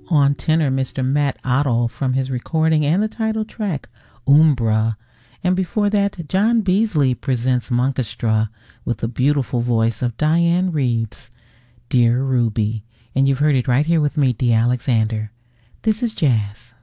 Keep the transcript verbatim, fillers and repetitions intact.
On tenor, Mister Matt Ottle from his recording and the title track, Umbra. And before that, John Beasley presents Monkestra with the beautiful voice of Diane Reeves, Dear Ruby. And you've heard it right here with me, Dee Alexander. This is Jazz.